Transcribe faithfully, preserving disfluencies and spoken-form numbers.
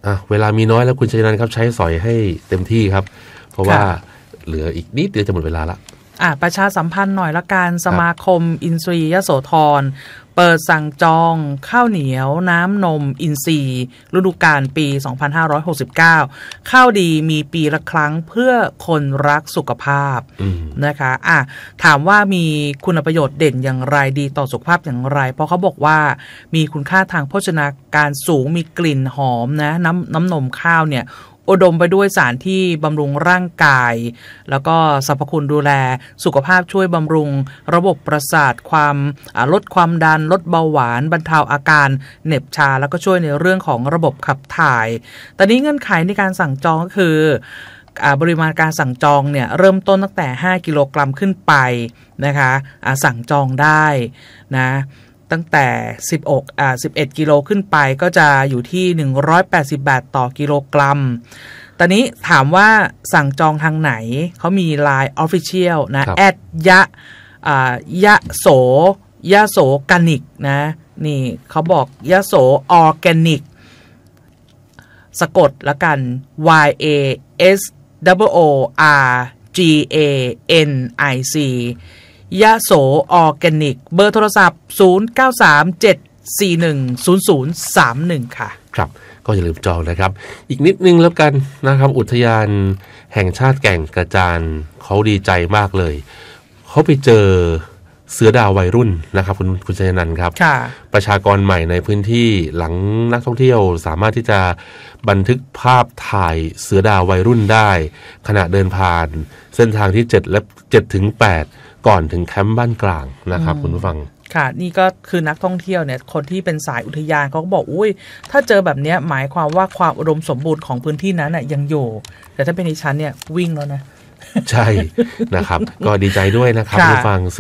อ่ะเวลามีน้อยแล้วคุณชัยนันท์ครับใช้สอยให้เต็มที่ครับเพราะว่าเหลืออีกนิดเดียวจะหมดเวลาละอ่ะประชาสัมพันธ์หน่อยละกันสมาคมอินทรีย์ยโสธรเปิดสั่งจองข้าวเหนียวน้ำนมอินทรีย์ฤดูกาลปีสองพันห้าร้อยหกสิบเก้าข้าวดีมีปีละครั้งเพื่อคนรักสุขภาพนะคะอ่ะถามว่ามีคุณประโยชน์เด่นอย่างไรดีต่อสุขภาพอย่างไรเพราะเขาบอกว่ามีคุณค่าทางโภชนาการสูงมีกลิ่นหอมนะน้ำน้ำนมข้าวเนี่ยอุดมไปด้วยสารที่บำรุงร่างกายแล้วก็สรรพคุณดูแลสุขภาพช่วยบำรุงระบบประสาทความลดความดันลดเบาหวานบรรเทาอาการเหน็บชาแล้วก็ช่วยในเรื่องของระบบขับถ่ายตอนนี้เงื่อนไขในการสั่งจองก็คือปริมาณการสั่งจองเนี่ยเริ่มต้นตั้งแต่ห้ากิโลกรัมขึ้นไปนะคะสั่งจองได้นะตั้งแต่สิบหกอ่าสิบเอ็ดกิโลขึ้นไปก็จะอยู่ที่หนึ่งร้อยแปดสิบบาทต่อกิโลกรัมตอนนี้ถามว่าสั่งจองทางไหนเขามี ไลน์ Official นะแอดยะอ่ายะโสยะโสกานิกนะนี่เขาบอกยะโสออร์แกนิกสะกดละกัน Y A S O O R G A N I Cยะโสออร์แกนิกเบอร์โทรศัพท์ศูนย์ เก้า สาม เจ็ด สี่ หนึ่ง ศูนย์ ศูนย์ สาม หนึ่งค่ะครับก็อย่าลืมจองนะครับอีกนิดนึงแล้วกันนะครับอุทยานแห่งชาติแก่งกระจานเขาดีใจมากเลยเขาไปเจอเสือดาววัยรุ่นนะครับคุณคุณชัยนันท์ครับประชากรใหม่ในพื้นที่หลังนักท่องเที่ยวสามารถที่จะบันทึกภาพถ่ายเสือดาววัยรุ่นได้ขณะเดินผ่านเส้นทางที่เจ็ดและเจ็ดถึงแปดก่อนถึงแคมป์บ้านกลางนะครับคุณผู้ฟังค่ะนี่ก็คือนักท่องเที่ยวเนี่ยคนที่เป็นสายอุทยานเขาก็บอกอุ้ยถ้าเจอแบบนี้หมายความว่าความอุดมสมบูรณ์ของพื้นที่นั้นน่ะยังอยู่แต่ถ้าเป็นดิฉันเนี่ยวิ่งแล้วนะใช่นะครับก็ดีใจด้วยนะครับผู้ฟัง